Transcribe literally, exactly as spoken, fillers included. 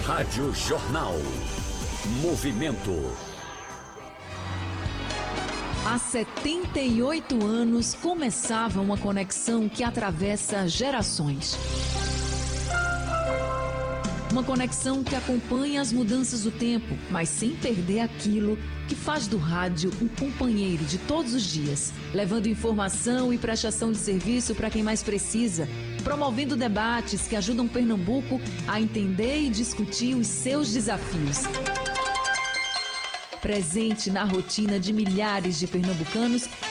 Rádio Jornal. Movimento. Há setenta e oito anos começava uma conexão que atravessa gerações. Uma conexão que acompanha as mudanças do tempo, mas sem perder aquilo que faz do rádio um companheiro de todos os dias, levando informação e prestação de serviço para quem mais precisa, promovendo debates que ajudam Pernambuco a entender e discutir os seus desafios. Presente na rotina de milhares de pernambucanos